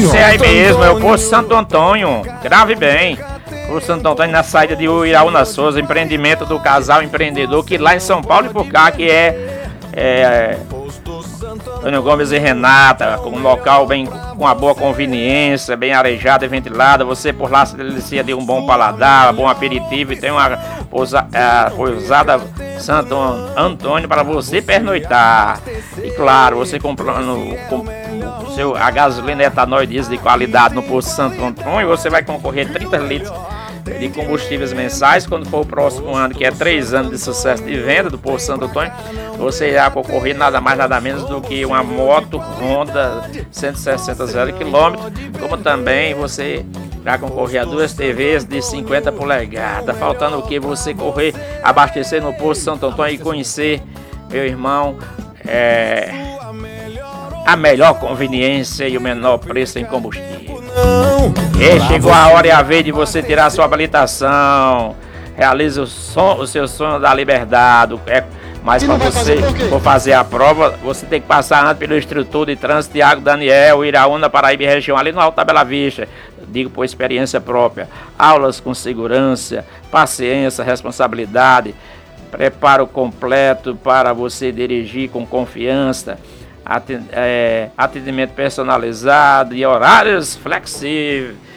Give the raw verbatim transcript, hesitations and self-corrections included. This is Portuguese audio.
Isso é aí mesmo, é o Posto Santo Antônio. Grave bem. Posto Santo Antônio na saída de Iraúna Souza, empreendimento do casal empreendedor que lá em São Paulo e por cá, que é, é Antônio Gomes e Renata, com um local bem, com uma boa conveniência, bem arejada e ventilada. Você por lá se delicia de um bom paladar, um bom aperitivo e tem uma pousa, é, pousada Santo Antônio para você pernoitar. E claro, você comprando com, o seu, a gasolina etanol diesel de qualidade no Posto Santo Antônio, você vai concorrer trinta litros de combustíveis mensais. Quando for o próximo ano, que é três anos de sucesso de venda do Posto Santo Antônio, você irá concorrer nada mais nada menos do que uma moto Honda cento e sessenta zero quilômetros, como também você irá concorrer a duas T Vs de cinquenta polegadas. Faltando o que? Você correr, abastecer no Posto Santo Antônio e conhecer, meu irmão, é, a melhor conveniência e o menor preço em combustível. E chegou a hora e a vez de você tirar a sua habilitação. Realize o, son, o seu sonho da liberdade. É, mas para você for fazer a prova, você tem que passar antes pelo instrutor de trânsito Tiago Daniel, Iraúna, Paraíba e região, ali no Alto da Bela Vista. Digo por experiência própria. Aulas com segurança, paciência, responsabilidade, preparo completo para você dirigir com confiança. Atendimento personalizado e horários flexíveis.